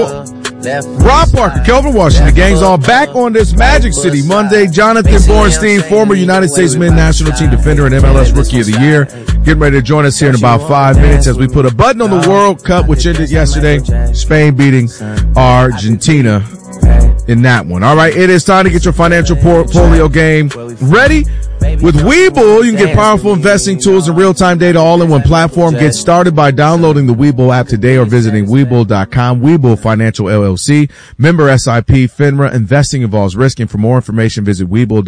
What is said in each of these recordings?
Rob Parker, Kelvin Washington, the gang's all back on this Magic City Monday. Jonathan Bornstein, former United States men's national team defender and MLS Rookie of the Year, getting ready to join us here in about 5 minutes as we put a button on the World Cup, which ended yesterday. Spain beating Argentina in that one. All right, it is time to get your financial portfolio game ready. With Webull, you can get powerful investing tools and real-time data all in one platform. Get started by downloading the Webull app today or visiting Webull.com. Webull Financial LLC, member SIP, FINRA. Investing involves risk, and for more information, visit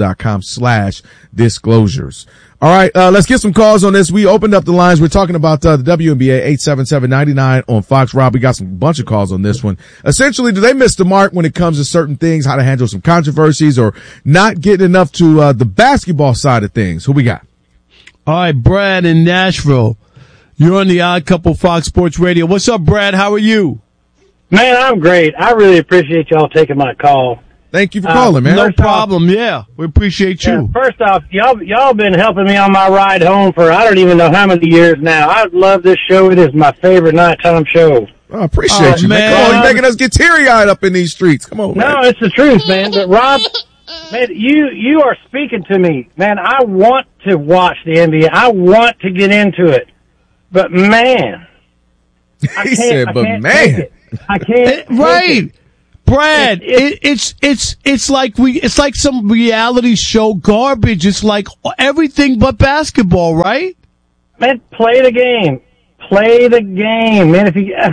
Webull.com/disclosures. All right, let's get some calls on this. We opened up the lines. We're talking about the WNBA, 877-99 on Fox. Rob, we got some bunch of calls on this one. Essentially, do they miss the mark when it comes to certain things, how to handle some controversies, or not getting enough to the basketball side of things? Who we got? All right, Brad in Nashville. You're on the Odd Couple Fox Sports Radio. What's up, Brad? How are you? Man, I'm great. I really appreciate y'all taking my call. Thank you for calling, man. No problem. Yeah, we appreciate you. First off, y'all been helping me on my ride home for I don't even know how many years now. I love this show. It is my favorite nighttime show. I appreciate you, man. Come on, you're making us get teary-eyed up in these streets. Come on, man. No, it's the truth, man. But Rob, man, you are speaking to me, man. I want to watch the NBA. I want to get into it, but man, He said, "But man, I can't." Right. Brad, it's like some reality show garbage. It's like everything but basketball, right? Man, play the game. Play the game, man. If you,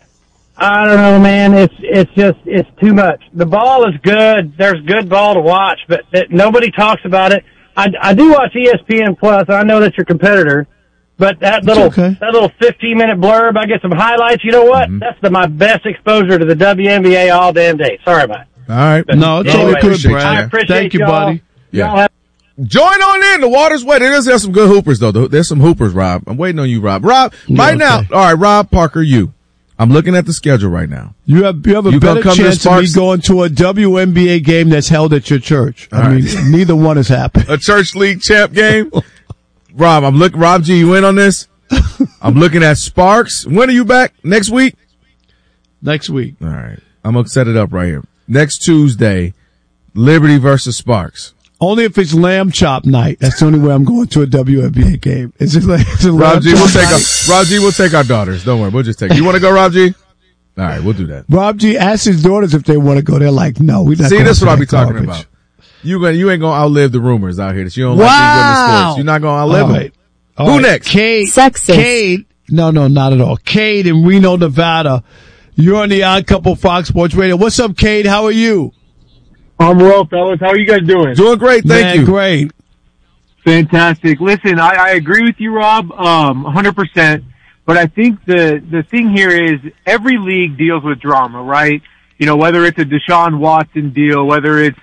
I don't know, man. It's too much. The ball is good. There's good ball to watch, but nobody talks about it. I do watch ESPN Plus. I know that's your competitor. But that little 15-minute blurb, I get some highlights. You know what? Mm-hmm. That's my best exposure to the WNBA all damn day. Sorry about it. All right. But no, it's anyway, all good, Brad. I appreciate Thank you, buddy. Yeah. Join on in. The water's wet. There's some good hoopers, though. There's some hoopers, Rob. I'm waiting on you, Rob. Rob, now. All right, Rob Parker, you. I'm looking at the schedule right now. You have a better chance of me going to a WNBA game that's held at your church. I mean, neither one has happened. A church league champ game? Rob, Rob G, you in on this? I'm looking at Sparks. When are you back? Next week? Next week. All right. I'm going to set it up right here. Next Tuesday, Liberty versus Sparks. Only if it's lamb chop night. That's the only way I'm going to a WNBA game. Rob G, we'll take our daughters. Don't worry. We'll just take it. You want to go, Rob G? All right, we'll do that. Rob G asks his daughters if they want to go. They're like, no, we're not. See, that's what I be talking about. You ain't going to outlive the rumors out here that you don't like these women's sports. You're not going to outlive them. Who next? Cade. No, not at all. Cade in Reno, Nevada. You're on the Odd Couple Fox Sports Radio. What's up, Cade? How are you? I'm well, fellas. How are you guys doing? Doing great, thank you. Great. Fantastic. Listen, I agree with you, Rob, 100%. But I think the thing here is every league deals with drama, right? You know, whether it's a Deshaun Watson deal, whether it's,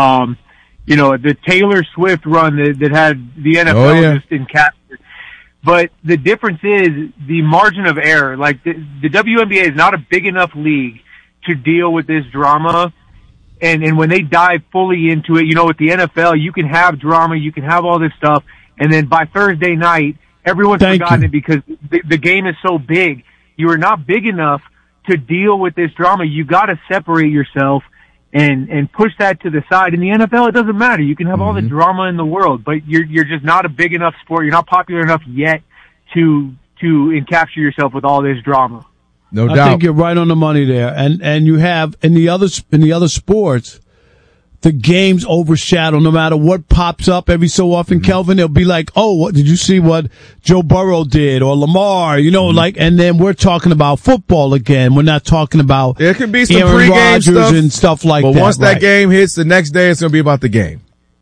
the Taylor Swift run that had the NFL just in capture. But the difference is the margin of error. Like the WNBA is not a big enough league to deal with this drama. And when they dive fully into it, with the NFL, you can have drama, you can have all this stuff. And then by Thursday night, everyone's forgotten it because the game is so big. You are not big enough to deal with this drama. You got to separate yourself and push that to the side. In the NFL, it doesn't matter. You can have all the drama in the world, but you're just not a big enough sport. You're not popular enough yet to encapture yourself with all this drama. No doubt. I think you're right on the money there. And you have in the other sports, the games overshadow no matter what pops up every so often. Kelvin, they'll be like, oh, what did you see what Joe Burrow did or Lamar, and then we're talking about football again. We're not talking about there can be some Aaron pregame Rodgers stuff and stuff like that. But once that game hits, the next day it's going to be about the game.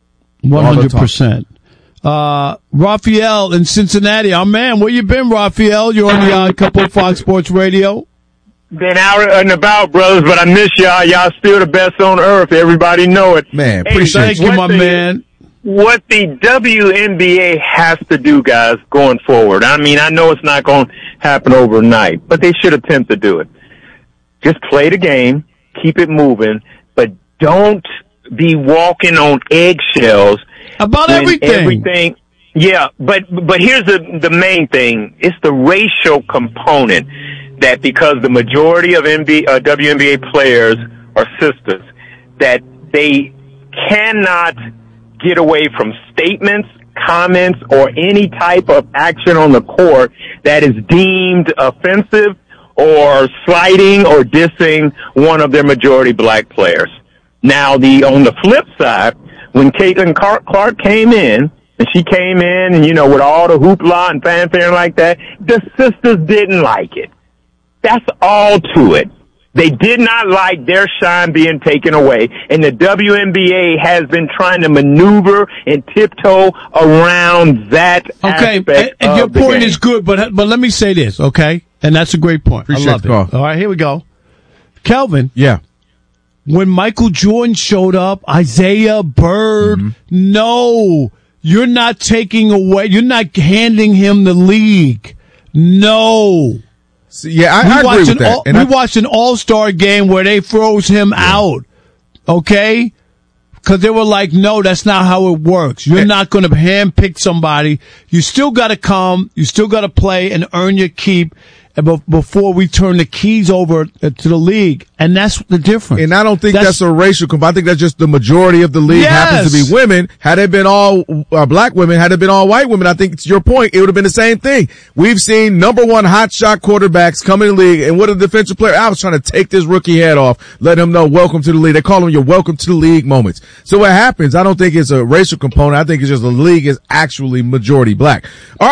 100%. Raphael in Cincinnati. Our man, where you been, Raphael? You're on the Odd Couple Fox Sports Radio. Been out and about, brothers, but I miss y'all. Y'all still the best on earth. Everybody know it. Man, thank you, my man. What the WNBA has to do, guys, going forward. I mean, I know it's not going to happen overnight, but they should attempt to do it. Just play the game, keep it moving, but don't be walking on eggshells about everything. Yeah, but here's the main thing. It's the racial component. that because the majority of WNBA players are sisters, that they cannot get away from statements, comments, or any type of action on the court that is deemed offensive or slighting or dissing one of their majority black players. Now, on the flip side, when Caitlin Clark came in, and she came in and, with all the hoopla and fanfare like that, the sisters didn't like it. That's all to it. They did not like their shine being taken away, and the WNBA has been trying to maneuver and tiptoe around that aspect and your of the point game. is good, but let me say this, okay? And that's a great point. Appreciate I love the call. it. All right, here we go. Kelvin. Yeah. When Michael Jordan showed up, Isaiah Bird, no, you're not taking away, you're not handing him the league. No. So, yeah, I agree with that. We watched an all-star game where they froze him out, okay? Because they were like, no, that's not how it works. You're not going to handpick somebody. You still got to come. You still got to play and earn your keep before we turn the keys over to the league. And that's the difference. And I don't think that's a racial comp. I think that's just the majority of the league happens to be women. Had it been all black women, had it been all white women, I think to your point, it would have been the same thing. We've seen number one hotshot quarterbacks come in the league, and what a defensive player. I was trying to take this rookie head off, let him know, welcome to the league. They call them your welcome to the league moments. So what happens, I don't think it's a racial component. I think it's just the league is actually majority black. All right.